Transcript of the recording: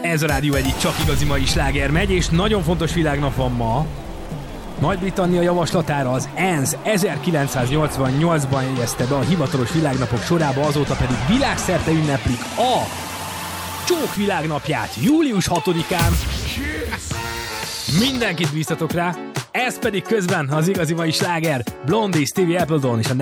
Ez a rádió egyik csak igazi mai sláger megy, és nagyon fontos világnap van ma. Nagy-Britannia javaslatára az ENSZ 1988-ban jegyezte be a hivatalos világnapok sorába, azóta pedig világszerte ünneplik a Csók világnapját július 6-án. Mindenkit bíztatok rá, ez pedig közben az igazi mai sláger, Blondie, Stevie Appledon és a